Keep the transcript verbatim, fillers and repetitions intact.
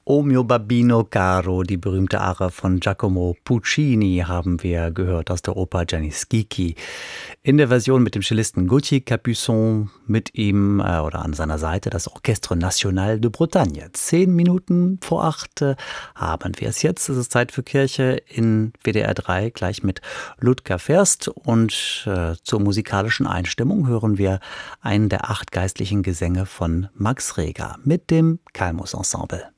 O mio babbino caro, die berühmte Arie von Giacomo Puccini haben wir gehört aus der Oper Gianni Schicchi. In der Version mit dem Cellisten Gauthier Capuçon, mit ihm äh, oder an seiner Seite das Orchestre National de Bretagne. Zehn Minuten vor acht äh, haben wir es jetzt. Es ist Zeit für Kirche in W D R drei, gleich mit Ludger Ferst. Und äh, zur musikalischen Einstimmung hören wir einen der acht geistlichen Gesänge von Max Reger mit dem Kalmus Ensemble.